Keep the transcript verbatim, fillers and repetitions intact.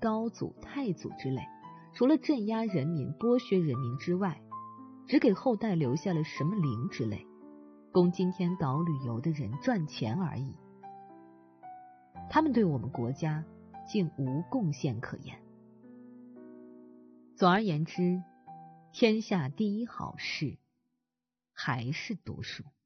高祖、太祖之类，除了镇压人民、剥削人民之外，只给后代留下了什么陵之类，供今天搞旅游的人赚钱而已。他们对我们国家竟无贡献可言。总而言之，天下第一好事还是读书。